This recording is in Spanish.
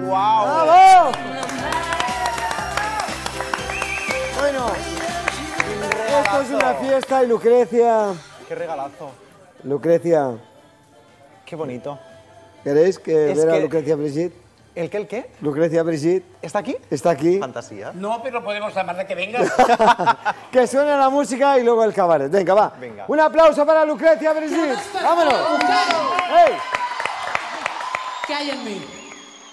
¡Guau! ¡Bravo! Bueno, esto es una fiesta y Lucrecia... ¡Qué regalazo! Lucrecia, ¡Qué bonito! ¿queréis que Es ver a que- Lucrecia Brigitte? ¿El qué, el qué? Lucrecia Brigitte ¿Está aquí? está aquí. Fantasía. No, pero podemos llamarle que venga. Que suene la música y luego el cabaret. Venga, va. Venga. Un aplauso para Lucrecia Brigitte. ¡Vámonos! ¡Hey! ¿Qué hay en mí?